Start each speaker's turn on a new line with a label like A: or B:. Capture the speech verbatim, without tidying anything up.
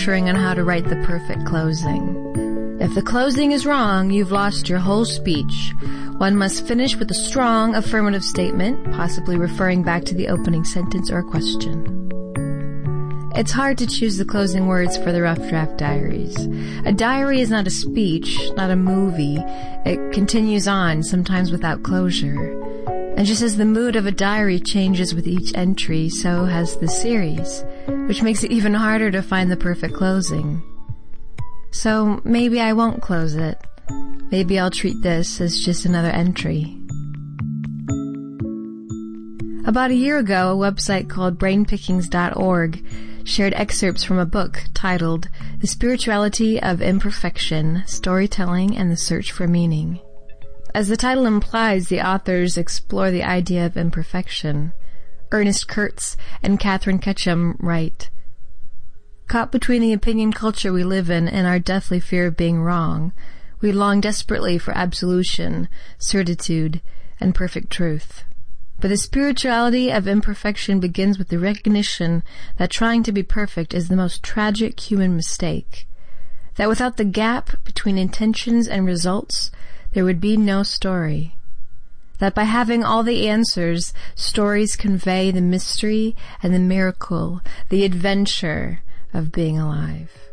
A: lecturing on how to write the perfect closing. If the closing is wrong, you've lost your whole speech. One must finish with a strong affirmative statement, possibly referring back to the opening sentence or question. It's hard to choose the closing words for the Rough Draft Diaries. A diary is not a speech, not a movie. It continues on, sometimes without closure. And just as the mood of a diary changes with each entry, so has the series, which makes it even harder to find the perfect closing. So maybe I won't close it. Maybe I'll treat this as just another entry. About a year ago, a website called brain pickings dot org shared excerpts from a book titled The Spirituality of Imperfection, Storytelling and the Search for Meaning. As the title implies, the authors explore the idea of imperfection. Ernest Kurtz and Catherine Ketchum write, "Caught between the opinion culture we live in and our deathly fear of being wrong, we long desperately for absolution, certitude, and perfect truth. But the spirituality of imperfection begins with the recognition that trying to be perfect is the most tragic human mistake. That without the gap between intentions and results, there would be no story. That by having all the answers, stories convey the mystery and the miracle, the adventure of being alive."